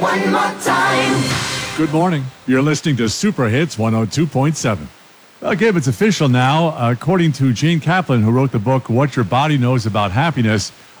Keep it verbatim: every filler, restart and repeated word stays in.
One more time. Good morning. You're listening to Super Hits one oh two point seven. Well, Gabe, it's official now. According to Jane Kaplan, who wrote the book What Your Body Knows About Happiness,